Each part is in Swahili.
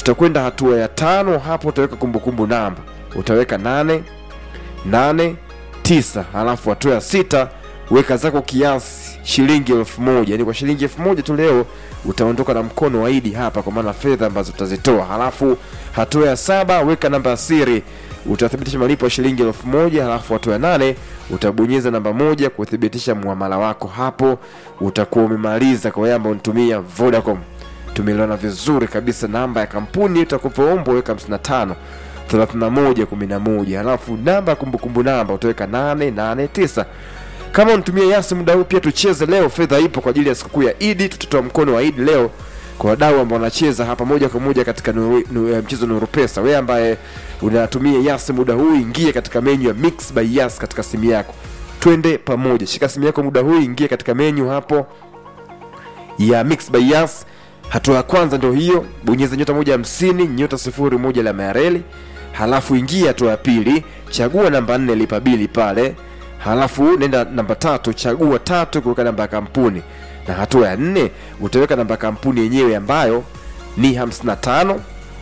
Tutakwenda hatua ya 5. Hapo utaweka kumbukumbu namba, utaweka 889. Halafu hatua ya 6 weka zako kiasi shilingi 1000. Yani kwa shilingi 1000 tu leo utaondoka na mkono wa Idi hapa, kwa maana fedha ambazo utazitoa. Halafu hatua ya 7 weka namba ya siri, utathibitisha malipo ya shilingi 1000. Halafu hatua ya 8 utabonyeza namba 1 kuthibitisha muamala wako. Hapo utakuwa umemaliza. Kwa yamba unitumia Vodacom, tumeelewana vizuri kabisa. Namba ya kampuni utakupoombwa weka 55 31 11. Halafu namba ya kumbukumbu namba utaweka 889. Kama unitumia Yas muda huu pia tucheze leo, fedha ipo kwa ajili ya sikukuu ya Idi. Tutatoa mkono wa Idi leo kwa wadau ambao wanacheza hapa moja kwa moja katika mchezo Nuru Pesa. Wewe ambaye unatumia Yas muda huu, ingia katika menu ya Mix by Yas katika simu yako. Twende pamoja. Shika simu yako muda huu, ingia katika menu hapo ya Mix by Yas. Hatua ya kwanza ndio hiyo, bonyeza *150 *01 la mareli. Halafu ingia hatua ya pili, chagua namba 4 lipa bili pale. Halafu nenda namba 3, chagua 3 kuweka namba ya kampuni. Na hatua ya 4 utaweka namba ya kampuni yenyewe ambayo ni 55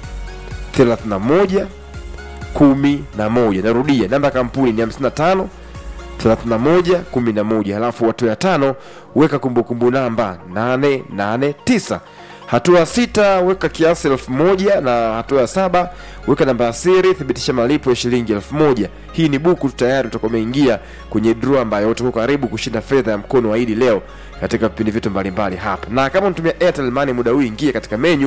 31 11. Narudia, namba ya kampuni ni 55 31 11. Halafu hatua ya 5 weka kumbukumbu namba 889. Hatua ya 6 weka kiasi 1000. Na hatua ya 7 weka namba ya siri, thibitisha malipo ya shilingi 1000. Hii ni buku tayari utakuwa umeingia kwenye draw ambayo utakuwa karibu kushinda fedha ya mkono wa Idi leo katika vipindi vitu mbalimbali hapa. Na kama unatumia Airtel Money muda huu, ingia katika menu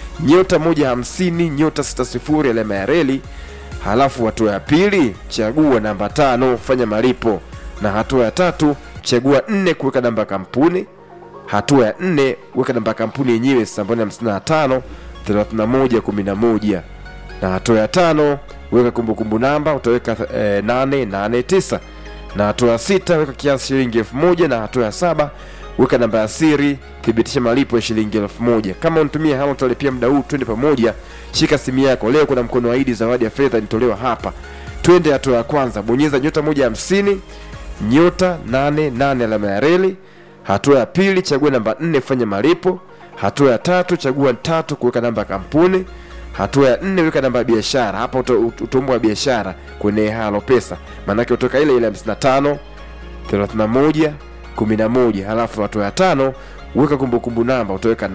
*150 *60 alama ya reli. Halafu hatua ya pili chagua namba 5 fanya malipo. Na hatua ya 3 chagua 4 kuweka namba ya kampuni. Hatua ya 4 weka namba ya kampuni yenyewe ambayo ni 55 31 11. Na hatua ya 5 weka kumbukumbu namba, utaweka 889. Na hatua ya 6 weka kiasi shilingi 1000. Na hatua ya 7 weka namba ya siri, thibitisha malipo ya shilingi 1000. Kama unatumia hapa utalipia muda huu, twende pamoja. Shika simu yako, leo kuna mkono wa Idi, zawadi ya fedha inatolewa hapa. Twende hatua ya kwanza, bonyeza *150 *88 alama ya reli. Hatua ya pili chagua namba 4 fanya malipo. Hatua ya 3 chagua 3 kuweka namba ya kampuni. Hatua ya 4 weka namba ya biashara. Hapa utaomba biashara kwenye Halo Pesa, maana yake utoka ile 55 31 11. Halafu hatua ya 5 weka kumbukumbu namba, utaweka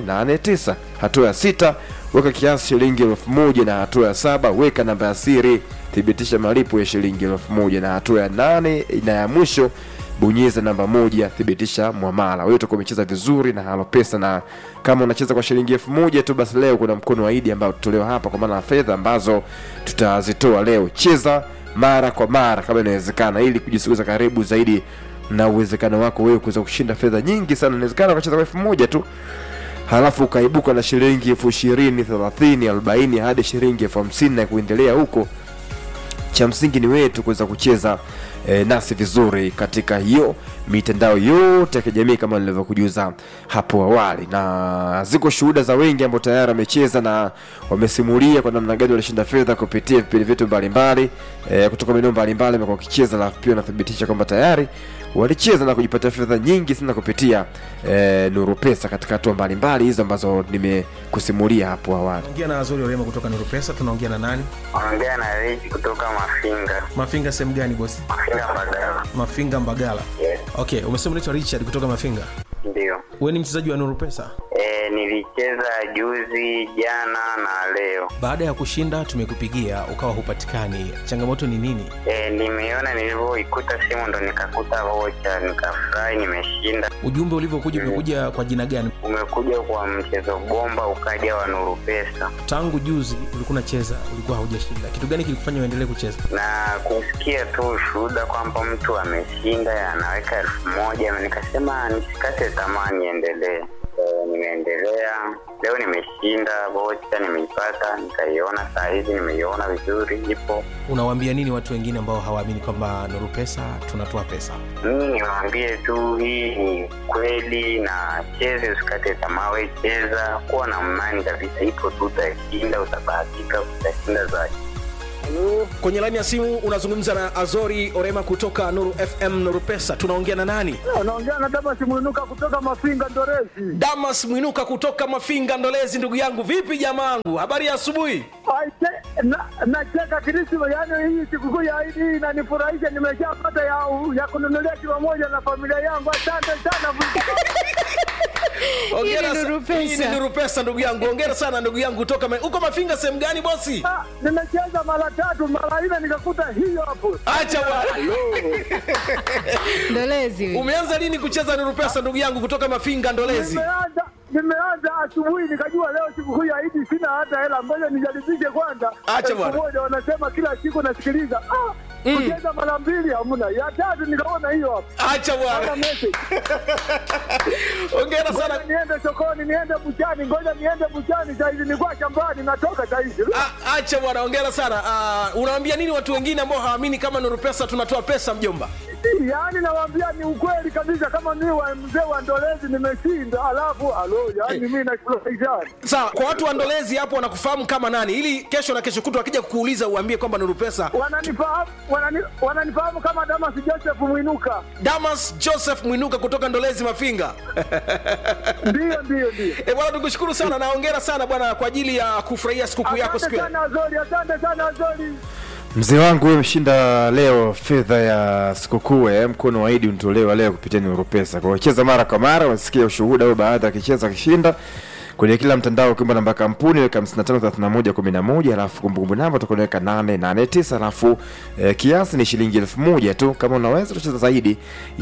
889. Hatua ya 6 weka kiasi shilingi 1000. Na hatua ya 7 weka namba ya siri, thibitisha malipo ya shilingi 1000. Na hatua ya 8 na ya mwisho bonyeza namba 1 thibitisha muamala. Wewe utakuwa umecheza vizuri na Halo Pesa. Na kama unacheza kwa shilingi 1000 tu, basi leo kuna mkono wa Idi ambao tutolewa hapa, kwa maana fedha ambazo tutazitoa leo. Cheza mara kwa mara kama inawezekana, ili kujisogeza karibu zaidi na uwezekano wako wewe kuweza kushinda fedha nyingi sana. Inawezekana ukacheza kwa 1000 tu, halafu ukaibuka na shilingi 20, 30, 40 hadi shilingi 50 na kuendelea huko. Cha msingi ni wewe tu kuweza kucheza nasi vizuri katika hiyo mitandao yote ya kijamii kama nilivyokujuza hapo awali. Na ziko shuhuda za wengi ambao tayari wamecheza na wamesimulia kwa namna gani walishinda fedha kupitia vipindi vitu mbalimbali kutoka maeneo mbalimbali ambao wakicheza, na pia wanathibitisha kwamba tayari walicheza na kujipatia fedha nyingi sana kupitia Nuru Pesa katika hatua mbalimbali hizo ambazo nimekusimulia hapo awali. Tunaongea na Azuri Orema kutoka Nuru Pesa. Tunaongea na nani? Tunaongea na Rich kutoka Mafinga. Mafinga sehemu gani bosi? Mafinga Mbagala. Mafinga Mbagala. Yes. Okay, umesema unaitwa Richard kutoka Mafinga. Ndio. Wewe ni mchezaji wa Nuru Pesa? Nilicheza juzi, jana na leo. Baada ya kushinda tumekupigia ukawa hupatikani. Changamoto ni nini? Nimeona nilivyoikuta simu ndo nikakuta vocha, nikafurahi nimeshinda. Ujumbe ulivyokuja umekuja kwa jina gani? Umekuja kwa mchezo bomba ukaja wa Nuru Pesa. Tangu juzi ulikuwa unacheza, ulikuwa hujashinda. Kitu gani kilikufanya uendelee kucheza? Na kusikia tu ushuhuda kwamba mtu ameshinda anaweka 1000, nikasema nisikate tamaa niendelee. Nimeendelea. Leo nimeshinda vocha, nimeipata, nikaiona saa hizi, nimeiona vizuri ipo. Unawaambia nini watu wengine ambao hawaamini kwamba Nuru Pesa tunatoa pesa? Mimi niwaambie tu hii ni kweli, na cheze, usikate tamaa, wewe cheza, kuwa na imani kabisa, ipo tu utashinda, utabahatika, utashinda zaidi. Kwenye laini ya simu unazungumza na Azori Orema kutoka Nuru FM Nuru Pesa. Tunaongea na nani? Naongea na Damas Mwinuka kutoka Mafinga Ndolezi. Damas Mwinuka kutoka Mafinga Ndolezi. Ndugu yangu, vipi jamaangu? Habari ya asubuhi? Nacheka Krisma, yani hii sikukuu ya Eid inanifurahisha, nimeshapata ya kununulia kilo moja na familia yangu. Asante sana. Hongera sana. Hii ni Nuru Pesa ndugu yangu. Hongera sana ndugu yangu kutoka uko Mafinga sehemu gani bosi? Nimecheza mara 3 mara 4 nikakuta hiyo hapo. Acha bwana. Ndolezi. Umeanza lini kucheza Nuru Pesa ndugu yangu kutoka Mafinga Ndolezi? Nimeanza asubuhi, nikajua leo sikukuu ya Eid, sina hata hela, ngoja nijaribishe kwanza. Acha bwana. Mmoja wanasema kila siku nasikiliza. Kucheza mara 2 hamna. Ya 3 nikaona hiyo hapo. Acha bwana. Hongera sana. Niende sokoni, niende buchani, ngoja niende buchani sasa hivi, nilikuwa shambani natoka sasa hivi. Acha bwana, hongera sana. Unawaambia nini watu wengine ambao hawaamini kama Nuru Pesa tunatoa pesa mjomba? Yaani nawaambia ni ukweli kabisa, kama mimi wa mzee wa Ndolezi nimeshinda, alafu yaani mimi nashukuru. Sawa, kwa watu wa Ndolezi hapo wanakufahamu kama nani? Ili kesho na kesho kutwa akija kukuuliza uambie kwamba Nuru Pesa. Wananifahamu kama Damas Joseph Mwinuka. Damas Joseph Mwinuka kutoka Ndolezi Mafinga. Ndio. Bwana tukushukuru sana na hongera sana bwana kwa ajili ya kufurahia sikukuu yako siku. Asante sana Azori. Mzee wangu wewe umeshinda leo fedha ya sikukuu mkono wa Eid unatolewa leo kupitia Nuru Pesa. Kwa kucheza mara kwa mara unasikia ushuhuda au baadhi akicheza kishinda. Kwenye kila mtandao ukiomba namba kampuni weka 553111 alafu kumbukumbu namba utakuweka 889 alafu kiasi ni shilingi 1000 tu. Kama unaweza kucheza zaidi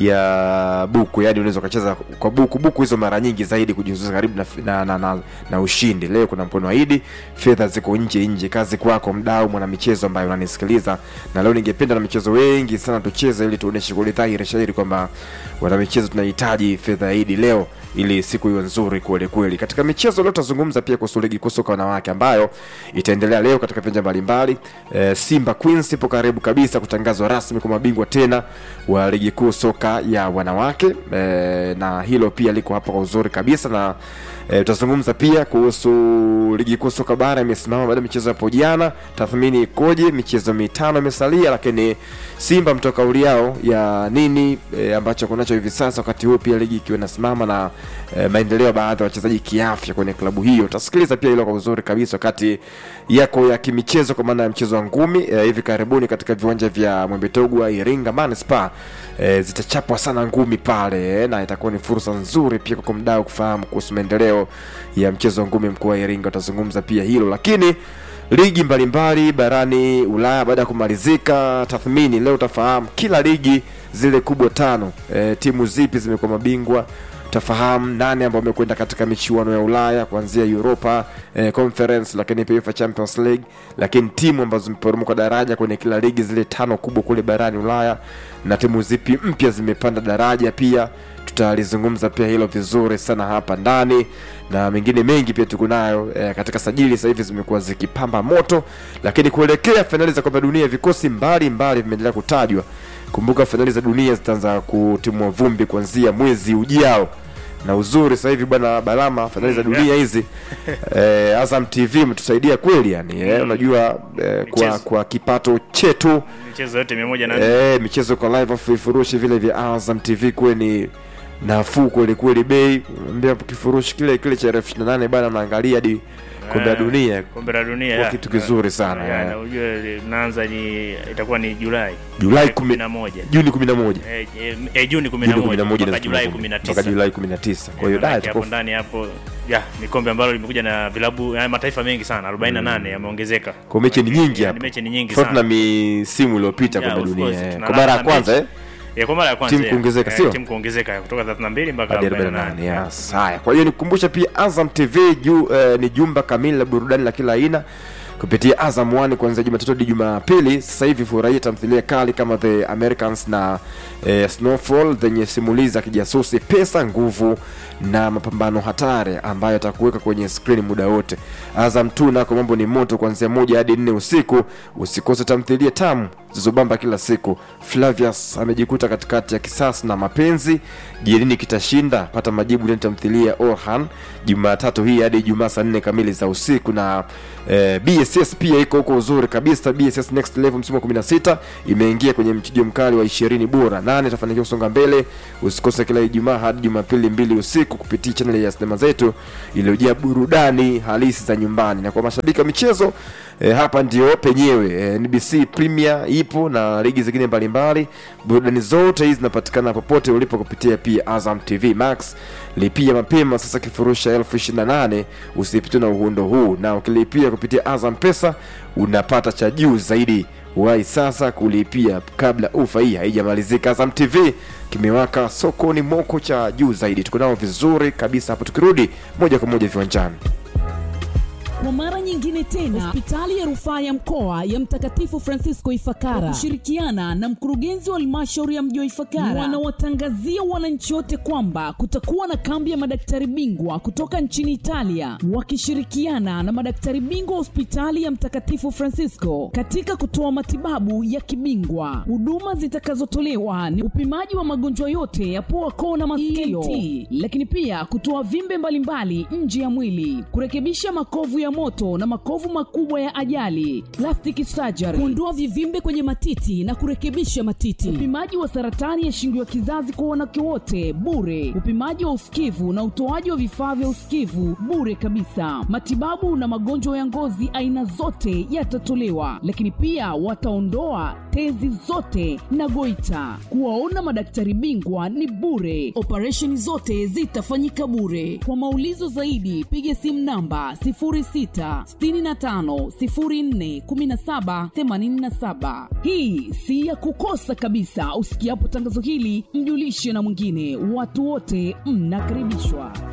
ya buku, yaani unaweza kucheza kwa buku hizo mara nyingi zaidi kujihusisha karibu na ushindi. Leo kuna mkono wa Eid, fedha ziko nje. Kazi kwako mdau mwana michezo ambaye unanisikiliza. Na leo ningependa na michezo wengi sana tucheze ili tuoneshe kwa dhahiri shahiri kwamba wana michezo tunahitaji fedha ya Eid leo ili siku iwe nzuri kweli. Katika michezo leo tutazungumza pia kuhusu ligi kuu soka wanawake ambayo itaendelea leo katika viwanja mbalimbali. Simba Queens ipo karibu kabisa kutangazwa rasmi kwa mabingwa tena wa ligi kuu soka ya wanawake. Na hilo pia liko hapa kwa uzuri kabisa na tutazungumza pia kuhusu ligi kuu soka bara imesimama baada ya michezo hapo jana. Tathmini ikoje? Michezo 5 imesalia, lakini Simba mtoka kauli yao ya nini ambacho kunacho hivi sasa wakati huu pia ligi ikiwa inasimama na maendeleo baadhi ya wachezaji kiafya kwenye klabu hiyo. Utasikiliza pia hilo kwa uzuri kabisa wakati yako ya kimichezo kwa maana ya mchezo wa ngumi hivi karibuni katika viwanja vya Mwembetogwa Iringa Manispaa. Zitachapwa sana ngumi pale na itakuwa ni fursa nzuri pia kwa mdau kufahamu kuhusu maendeleo ya mchezo wa ngumi mkoa wa Iringa. Utazungumza pia hilo, lakini ligi mbalimbali barani Ulaya baada ya kumalizika tathmini leo utafahamu kila ligi zile kubwa 5 timu zipi zimekuwa mabingwa. Utafahamu nani ambao wamekwenda katika michuano ya Ulaya kuanzia Europa Conference, lakini pia UEFA Champions League, lakini timu ambazo zimeporomoka daraja kwenye kila ligi zile 5 kubwa kule barani Ulaya, na timu zipi mpya zimepanda daraja pia tutalizungumza pia hilo vizuri sana hapa ndani, na mengine mengi pia tuko nayo katika sajili sasa hivi zimekuwa zikipamba moto. Lakini kuelekea finali za kombe la dunia vikosi mbalimbali vimeendelea kutajwa. Kumbuka finali za dunia zitaanza kutimua vumbi kuanzia mwezi ujao. Na uzuri sasa hivi bwana Balama, finali za dunia hizi Azam TV mtusaidia kweli yani unajua kwa kipato chetu michezo yote 100 michezo kwa live of vifurushi vile vya Azam TV kweli nafuu kweli bei. Mbona kifurushi kile cha 28 bwana naangalia hadi kombe la dunia kwa kitu kizuri sana. Na unajua naanza itakuwa ni Julai 11 Juni 11 Juni 11 mpaka Julai 19. Kwa hiyo hapo ndani hapo ni kombe ambalo limekuja na vilabu mataifa mengi sana 48 yameongezeka. Kwa mechi ni nyingi hapo. Mechi ni nyingi sana. Tuna misimu iliyopita kombe la dunia. Kwa mara ya kwanza kwa mara ya kwanza timu kuongezeka sio? Timu kuongezeka kutoka 32 mpaka 48. Sawa. Kwa hiyo nikukumbusha pia Azam TV ni jumba kamili la burudani la kila aina kupitia Azam 1 kuanzia Jumatatu hadi Jumapili. Sasa hivi furahia tamthilia kali kama The Americans na Snowfall zenye simulizi za kijasusi, pesa, nguvu na mapambano hatari ambayo atakuweka kwenye screen muda wote. Azam 2 nako mambo ni moto kuanzia 1 hadi 4 usiku. Usikose tamthilia tamu zilizobamba kila siku. Flavius amejikuta katikati ya kisasi na mapenzi. Je, nini kitashinda? Pata majibu ndani tamthilia Orhan Jumatatu hii hadi Ijumaa saa 4 kamili za usiku. Na BSS pia iko huko uzuri kabisa. BSS Next Level msimu wa 16 imeingia kwenye mchujo mkali wa 20 bora. Nani atafanikiwa kusonga mbele? Usikose kila Ijumaa hadi Jumapili 2 usiku kupitia channel ya sinema zetu iliyojaa burudani halisi za nyumbani. Na kwa mashabiki wa michezo hapa ndio penyewe. NBC Premier ipo na ligi zingine mbalimbali. Burudani zote hizi zinapatikana popote ulipo kupitia pia Azam TV Max. Lipia mapema sasa kifurusha 28,000 usipitwe na uhondo huu. Na ukilipia kupitia Azam Pesa unapata cha juu zaidi. Wahi sasa kulipia kabla ofa hii haijamalizika. Azam TV kimewaka sokoni moko cha juu zaidi. Tuko nao vizuri kabisa hapo, tukirudi moja kwa moja viwanjani. Kwa mara nyingine tena, hospitali ya rufaa ya mkoa ya Mtakatifu Francisco Ifakara kushirikiana na mkurugenzi wa halmashauri ya mji wa Ifakara wanawatangazia wananchi wote kwamba kutakuwa na kambi ya madaktari bingwa kutoka nchini Italia wakishirikiana na madaktari bingwa hospitali ya Mtakatifu Francisco katika kutoa matibabu ya kibingwa. Huduma zitakazotolewa ni upimaji wa magonjwa yote ya pua, koo na masikio, lakini pia kutoa vimbe mbalimbali nje ya mwili, kurekebisha makovu ya moto na makovu makubwa ya ajali, plastic surgery, kuondoa vivimbe kwenye matiti na kurekebisha matiti, upimaji wa saratani ya shingo ya kizazi kwa wanawake wote bure, upimaji wa usikivu na utoaji wa vifaa vya usikivu bure kabisa. Matibabu na magonjwa ya ngozi aina zote yatatolewa, lakini pia wataondoa tezi zote na goita. Kuwaona madaktari bingwa ni bure. Operation zote zitafanyika bure. Kwa maulizo zaidi piga simu namba 0665041787. Hii si ya kukosa kabisa. Usikiapo tangazo hili mjulishe na mwingine. Watu wote mnakaribishwa.